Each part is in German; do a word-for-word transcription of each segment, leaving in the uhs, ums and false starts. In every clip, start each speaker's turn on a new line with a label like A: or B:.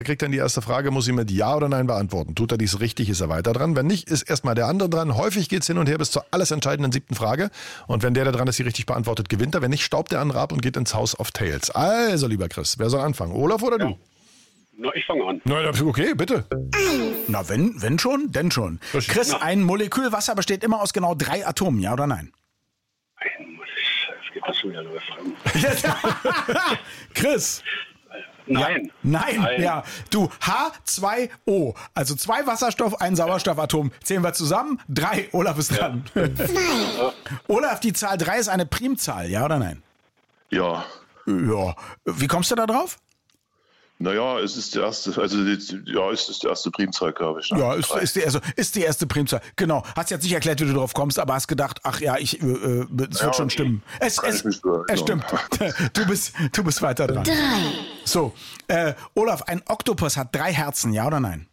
A: Kriegt dann die erste Frage, muss sie mit Ja oder Nein beantworten. Tut er dies richtig, ist er weiter dran. Wenn nicht, ist erstmal der andere dran. Häufig geht's hin und her bis zur alles entscheidenden siebten Frage. Und wenn der, der dran ist, sie richtig beantwortet, gewinnt er. Wenn nicht, staubt der andere ab und geht ins House of Tales. Also, lieber Chris, wer soll anfangen? Olaf oder
B: Ja.
A: du?
B: Na, ich fange an.
A: Na, okay, bitte.
C: Na, wenn, wenn schon, denn schon.
A: Richtig.
C: Chris, ein Molekül Wasser besteht immer aus genau drei Atomen, ja oder nein?
B: Es geht das schon wieder los.
C: Chris.
B: Nein.
C: Ja, nein,
B: Nein.
C: ja. Du, H zwei O, also zwei Wasserstoff, ein Sauerstoffatom. Zählen wir zusammen? Drei. Olaf ist dran. Olaf, die Zahl drei ist eine Primzahl, ja oder nein?
D: Ja.
C: Ja. Wie kommst du da drauf?
D: Naja, es ist die erste, also die, ja, es ist die erste Primzahl, glaube ich. Ne?
C: Ja, ist,
D: Drei.
C: ist, die, also, ist die erste Primzahl. Genau. Hast jetzt nicht erklärt, wie du drauf kommst, aber hast gedacht, ach ja, ich, äh, äh, es
D: Ja,
C: wird schon
D: okay.
C: stimmen. Es,
D: Kann
C: es,
D: ich mich beeilen.
C: es stimmt. Du bist, du bist weiter dran.
E: drei,
C: So, äh, Olaf, ein Oktopus hat drei Herzen, ja oder nein?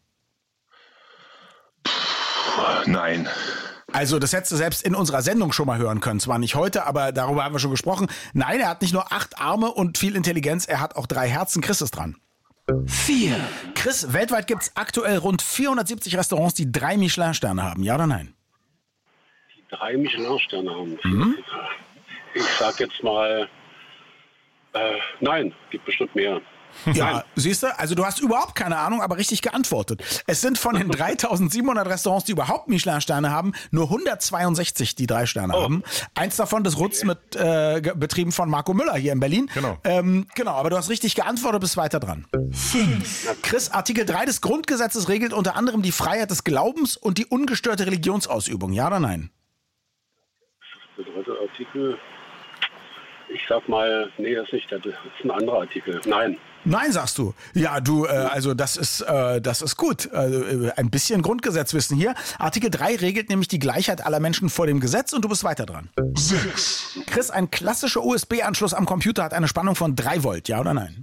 D: Nein.
C: Also, das hättest du selbst in unserer Sendung schon mal hören können. Zwar nicht heute, aber darüber haben wir schon gesprochen. Nein, er hat nicht nur acht Arme und viel Intelligenz, er hat auch drei Herzen. Chris ist dran.
E: vier,
C: Chris, weltweit gibt es aktuell rund vierhundertsiebzig Restaurants, die drei Michelin-Sterne haben. Ja oder nein?
B: Die drei Michelin-Sterne haben.
C: Mhm.
B: Ich sag jetzt mal, äh, nein, gibt bestimmt mehr.
C: Ja, siehst du, also du hast überhaupt keine Ahnung, aber richtig geantwortet. Es sind von den dreitausendsiebenhundert Restaurants, die überhaupt Michelin-Sterne haben, nur hundertzweiundsechzig, die drei Sterne
B: Oh.
C: haben. Eins davon, das Rutz mit äh, ge- betrieben von Marco Müller hier in Berlin.
A: Genau.
C: Ähm, genau, aber du hast richtig geantwortet, bist weiter dran.
E: fünf,
C: Chris, Artikel drei des Grundgesetzes regelt unter anderem die Freiheit des Glaubens und die ungestörte Religionsausübung. Ja oder nein?
B: Der dritte Artikel, ich sag mal, nee, das ist nicht, das ist ein anderer Artikel. Nein.
C: Nein, sagst du. Ja, du, äh, also das ist, äh, das ist gut. Also, äh, ein bisschen Grundgesetzwissen hier. Artikel drei regelt nämlich die Gleichheit aller Menschen vor dem Gesetz und du bist weiter dran.
E: sechs,
C: Chris, ein klassischer U S B-Anschluss am Computer hat eine Spannung von drei Volt, ja oder nein?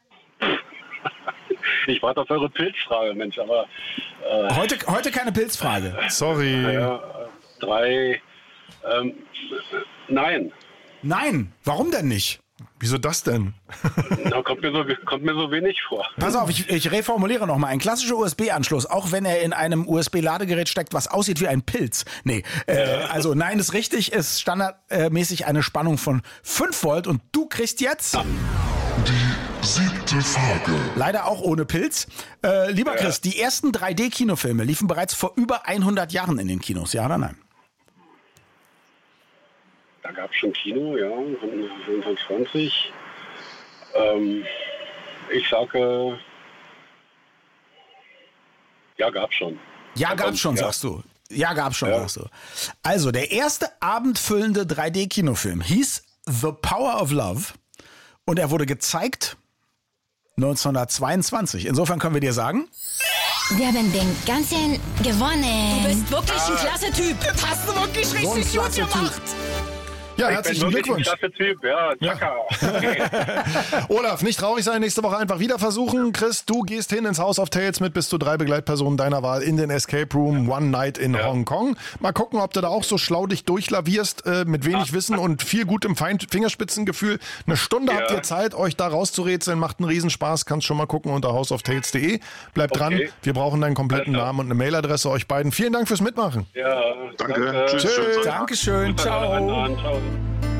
B: Ich warte auf eure Pilzfrage, Mensch, aber äh,
C: Heute, heute keine Pilzfrage.
A: Sorry.
B: ja, drei, ähm, nein.
C: Nein, warum denn nicht?
A: Wieso das denn?
B: Da kommt mir so, kommt mir so wenig vor.
C: Pass auf, ich, ich reformuliere nochmal. Ein klassischer U S B-Anschluss, auch wenn er in einem U S B-Ladegerät steckt, was aussieht wie ein Pilz. Nee, äh, also nein, ist richtig, ist standardmäßig eine Spannung von fünf Volt und du kriegst jetzt...
E: siebte Frage,
C: Leider auch ohne Pilz. Äh, lieber Chris, die ersten drei D-Kinofilme liefen bereits vor über hundert Jahren in den Kinos, ja oder nein?
B: Da gab es schon Kino, ja, neunzehnhundertzwanzig. Ähm, ich sage, ja, gab's schon.
C: Ja,
B: Da
C: gab's
B: kommt-
C: schon,
B: ja.
C: sagst du. Ja, gab's schon,
B: Ja.
C: sagst du. Also, der erste abendfüllende drei D-Kinofilm hieß The Power of Love und er wurde gezeigt neunzehnhundertzweiundzwanzig. Insofern können wir dir sagen...
F: Wir haben den ganzen gewonnen.
G: Du bist wirklich ein klasse Typ. Das hast du wirklich
C: So ein
G: richtig gut
C: klasse Typ.
G: gemacht.
A: Ja,
B: Ich
A: herzlichen
B: bin wirklich
A: Glückwunsch.
B: ein klasse Typ, ja, Chaka. Okay.
A: Olaf, nicht traurig sein, nächste Woche einfach wieder versuchen. Chris, du gehst hin ins House of Tales mit bis zu drei Begleitpersonen deiner Wahl in den Escape Room One Night in
B: Ja.
A: Hongkong. Mal gucken, ob du da auch so schlau dich durchlavierst, äh, mit wenig Wissen und viel gutem Fein- Fingerspitzengefühl. Eine Stunde
B: Ja.
A: habt ihr Zeit, euch da rauszurätseln. Macht einen Riesenspaß. Kannst schon mal gucken unter house of tales punkt de. Bleibt dran.
B: Okay.
A: Wir brauchen deinen kompletten
B: Alles klar.
A: Namen und eine Mailadresse. Euch beiden. Vielen Dank fürs Mitmachen.
B: Ja,
D: Danke. Tschüss.
A: Tschüss.
D: Schönen Tag.
C: Dankeschön,
B: Ciao.
C: ciao.
B: Ciao.